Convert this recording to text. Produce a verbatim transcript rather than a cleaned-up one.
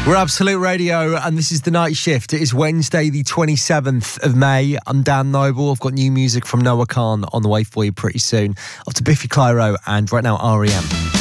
We're Absolute Radio, and this is The Night Shift. It is Wednesday, the twenty-seventh of May. I'm Dan Noble. I've got new music from Noah Khan on the way for you pretty soon. Off to Biffy Clyro, and right now R E M.